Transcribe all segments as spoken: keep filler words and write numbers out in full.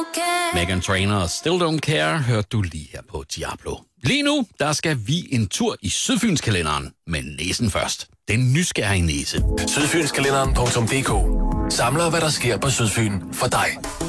Meghan Trainor, Still Don't Care, hørte du lige her på Diablo. Lige nu, der skal vi en tur i Sydfynskalenderen, men næsen først. Den nysgerrige næse. Sydfynskalenderen punktum d k samler, hvad der sker på Sydfyn for dig.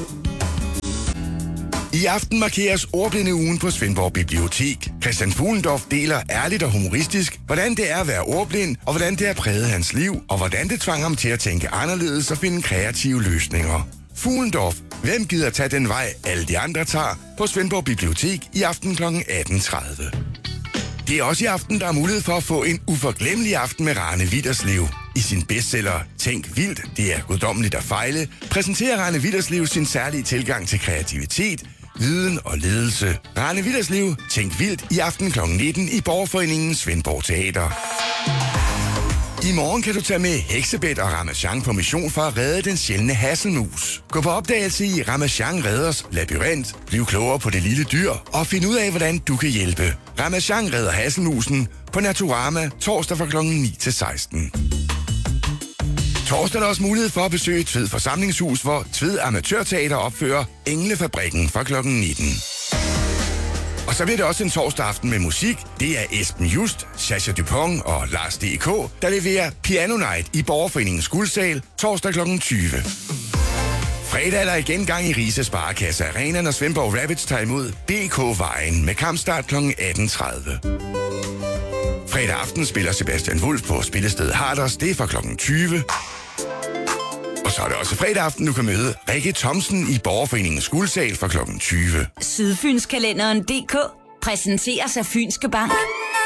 I aften markeres ordblindeugen på Svendborg Bibliotek. Christian Fuglendorf deler ærligt og humoristisk, hvordan det er at være ordblind, og hvordan det har præget hans liv, og hvordan det tvang ham til at tænke anderledes og finde kreative løsninger. Fuglendorf, hvem gider tage den vej, alle de andre tager, på Svendborg Bibliotek i aften kl. atten tredive. Det er også i aften, der er mulighed for at få en uforglemmelig aften med Rane Willerslev. I sin bestseller Tænk vildt, det er guddommeligt at fejle, præsenterer Rane Willerslev sin særlige tilgang til kreativitet, viden og ledelse. Rane Willerslev, Tænk vildt i aften kl. nitten i Borgerforeningen Svendborg Teater. I morgen kan du tage med Heksebet og Ramachan på mission for at redde den sjældne hasselmus. Gå på opdagelse i Ramachan Redders labyrint, bliv klogere på det lille dyr og find ud af, hvordan du kan hjælpe. Ramachan redder hasselmusen på Naturama torsdag fra klokken ni til seksten. Torsdag er der også mulighed for at besøge Tved Forsamlingshus, hvor Tved Amatørteater opfører Englefabrikken fra klokken nitten. Og så bliver det også en torsdag aften med musik. Det er Esben Just, Sascha Dupont og Lars D K, der leverer Piano Night i Borgerforeningens Guldsal torsdag klokken tyve. Fredag er der igen gang i Rise Sparekasse Arena, når Svendborg Rabbits tager imod B K-vejen med kampstart klokken atten tredive. Fredag aften spiller Sebastian Wulff på spillested Harders, det er fra klokken tyve. Og så er det også fredag aften, du kan møde Rikke Thomsen i Borgerforeningens Guldsal fra klokken tyve. Sydfynskalenderen punktum d k præsenteres af Fynske Bank.